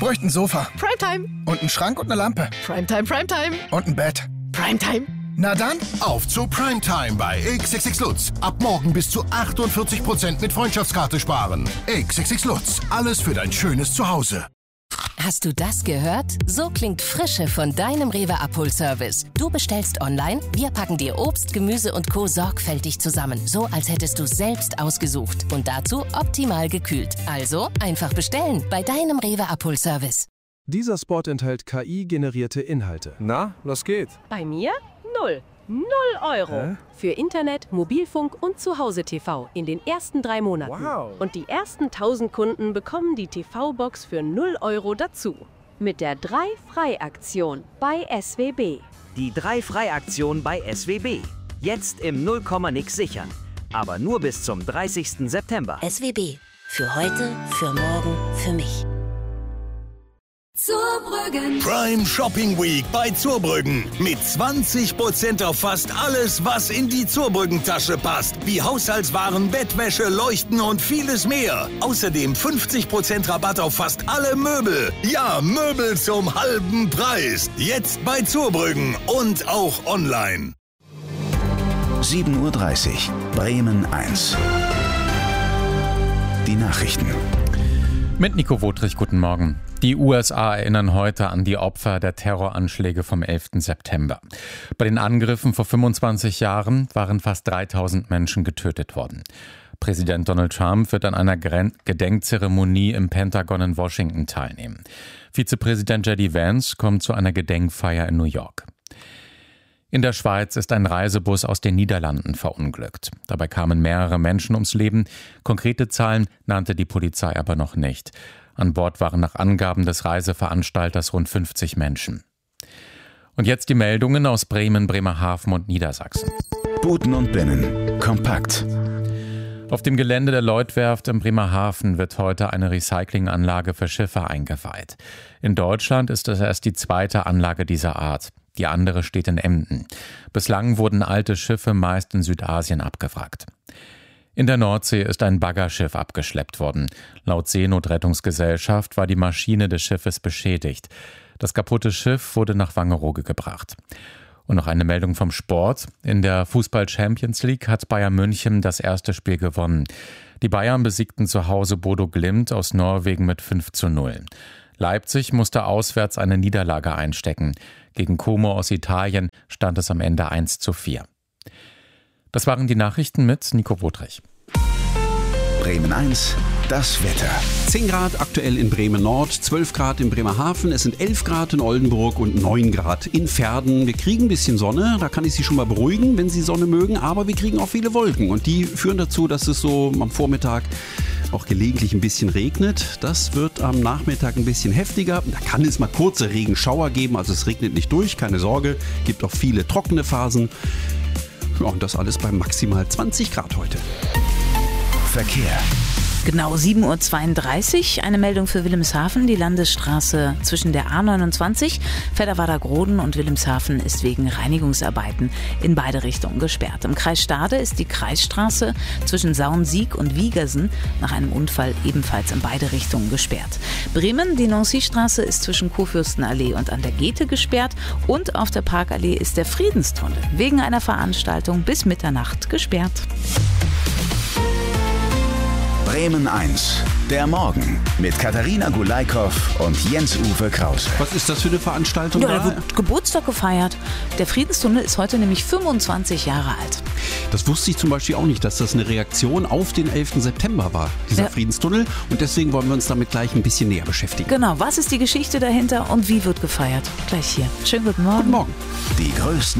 bräuchte ein Sofa. Primetime. Und einen Schrank und eine Lampe. Primetime, Primetime. Und ein Bett. Primetime. Na dann, auf zu Primetime bei XXX Lutz. Ab morgen bis zu 48% mit Freundschaftskarte sparen. XXX Lutz, alles für dein schönes Zuhause. Hast du das gehört? So klingt Frische von deinem Rewe-Abholservice. Du bestellst online, wir packen dir Obst, Gemüse und Co. sorgfältig zusammen. So, als hättest du selbst ausgesucht. Und dazu optimal gekühlt. Also einfach bestellen bei deinem Rewe-Abholservice. Dieser Spot enthält KI-generierte Inhalte. Na, los geht's. Bei mir 0 Euro. Für Internet, Mobilfunk und Zuhause-TV in den ersten 3 Monaten. Wow. Und die ersten 1000 Kunden bekommen die TV-Box für 0 Euro dazu. Mit der 3-Frei-Aktion bei SWB. Die 3-Frei-Aktion bei SWB. Jetzt im 0,nix sichern. Aber nur bis zum 30. September. SWB. Für heute, für morgen, für mich. Zurbrüggen. Prime Shopping Week bei Zurbrüggen. Mit 20% auf fast alles, was in die Zurbrüggen-Tasche passt. Wie Haushaltswaren, Bettwäsche, Leuchten und vieles mehr. Außerdem 50% Rabatt auf fast alle Möbel. Ja, Möbel zum halben Preis. Jetzt bei Zurbrüggen und auch online. 7:30 Uhr, Bremen 1. Die Nachrichten. Mit Nico Wotrich, guten Morgen. Die USA erinnern heute an die Opfer der Terroranschläge vom 11. September. Bei den Angriffen vor 25 Jahren waren fast 3000 Menschen getötet worden. Präsident Donald Trump wird an einer Gedenkzeremonie im Pentagon in Washington teilnehmen. Vizepräsident J.D. Vance kommt zu einer Gedenkfeier in New York. In der Schweiz ist ein Reisebus aus den Niederlanden verunglückt. Dabei kamen mehrere Menschen ums Leben. Konkrete Zahlen nannte die Polizei aber noch nicht. An Bord waren nach Angaben des Reiseveranstalters rund 50 Menschen. Und jetzt die Meldungen aus Bremen, Bremerhaven und Niedersachsen. Buten und Binnen. Kompakt. Auf dem Gelände der Lloydwerft in Bremerhaven wird heute eine Recyclinganlage für Schiffe eingeweiht. In Deutschland ist es erst die zweite Anlage dieser Art. Die andere steht in Emden. Bislang wurden alte Schiffe meist in Südasien abgewrackt. In der Nordsee ist ein Baggerschiff abgeschleppt worden. Laut Seenotrettungsgesellschaft war die Maschine des Schiffes beschädigt. Das kaputte Schiff wurde nach Wangerooge gebracht. Und noch eine Meldung vom Sport. In der Fußball-Champions League hat Bayern München das erste Spiel gewonnen. Die Bayern besiegten zu Hause Bodo Glimt aus Norwegen mit 5:0. Leipzig musste auswärts eine Niederlage einstecken. Gegen Como aus Italien stand es am Ende 1:4. Das waren die Nachrichten mit Nico Wotrich. Bremen 1, das Wetter. 10 Grad aktuell in Bremen Nord, 12 Grad in Bremerhaven, es sind 11 Grad in Oldenburg und 9 Grad in Verden. Wir kriegen ein bisschen Sonne, da kann ich Sie schon mal beruhigen, wenn Sie Sonne mögen, aber wir kriegen auch viele Wolken und die führen dazu, dass es so am Vormittag auch gelegentlich ein bisschen regnet. Das wird am Nachmittag ein bisschen heftiger. Da kann es mal kurze Regenschauer geben, also es regnet nicht durch, keine Sorge. Gibt auch viele trockene Phasen. Ja, und das alles bei maximal 20 Grad heute. Verkehr. Genau 7:32 Uhr, eine Meldung für Wilhelmshaven. Die Landesstraße zwischen der A29, Fedderwader-Groden und Wilhelmshaven ist wegen Reinigungsarbeiten in beide Richtungen gesperrt. Im Kreis Stade ist die Kreisstraße zwischen Saun-Sieg und Wiegersen nach einem Unfall ebenfalls in beide Richtungen gesperrt. Bremen, die Nancy-Straße ist zwischen Kurfürstenallee und an der Goethe gesperrt und auf der Parkallee ist der Friedenstunnel wegen einer Veranstaltung bis Mitternacht gesperrt. Bremen 1, der Morgen mit Katharina Gulaikow und Jens-Uwe Krause. Was ist das für eine Veranstaltung? Ja, da wird Geburtstag gefeiert. Der Friedenstunnel ist heute nämlich 25 Jahre alt. Das wusste ich zum Beispiel auch nicht, dass das eine Reaktion auf den 11. September war, dieser Friedenstunnel. Und deswegen wollen wir uns damit gleich ein bisschen näher beschäftigen. Genau, was ist die Geschichte dahinter und wie wird gefeiert? Gleich hier. Schönen guten Morgen. Guten Morgen. Die größten